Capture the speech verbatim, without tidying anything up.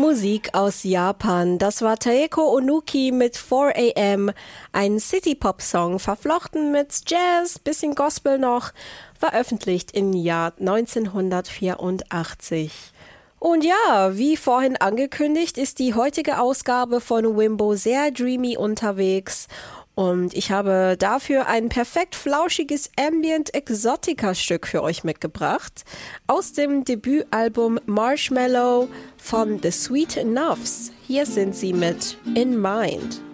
Musik aus Japan. Das war Taeko Onuki mit four a.m., ein City-Pop-Song, verflochten mit Jazz, bisschen Gospel noch, veröffentlicht im Jahr neunzehnhundertvierundachtzig. Und ja, wie vorhin angekündigt, ist die heutige Ausgabe von Wimbo sehr dreamy unterwegs. Und ich habe dafür ein perfekt flauschiges Ambient-Exotica-Stück für euch mitgebracht. Aus dem Debütalbum Marshmallow von The Sweet Enoughs. Hier sind sie mit In Mind.